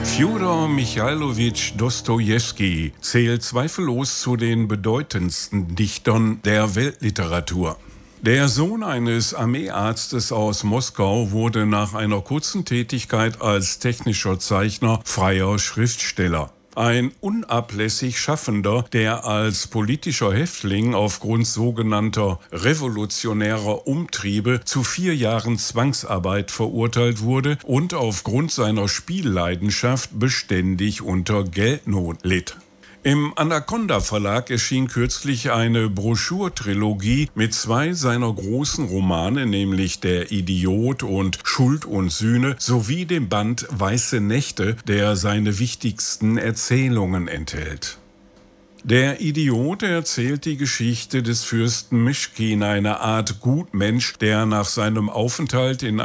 Fjodor Michailowitsch Dostojewski zählt zweifellos zu den bedeutendsten Dichtern der Weltliteratur. Der Sohn eines Armeearztes aus Moskau wurde nach einer kurzen Tätigkeit als technischer Zeichner freier Schriftsteller. Ein unablässig Schaffender, der als politischer Häftling aufgrund sogenannter revolutionärer Umtriebe zu 4 Jahren Zwangsarbeit verurteilt wurde und aufgrund seiner Spielleidenschaft beständig unter Geldnot litt. Im Anaconda Verlag erschien kürzlich eine Broschurtrilogie mit 2 seiner großen Romane, nämlich Der Idiot und Schuld und Sühne, sowie dem Band Weiße Nächte, der seine wichtigsten Erzählungen enthält. Der Idiot erzählt die Geschichte des Fürsten Mischkin, einer Art Gutmensch, der nach seinem Aufenthalt in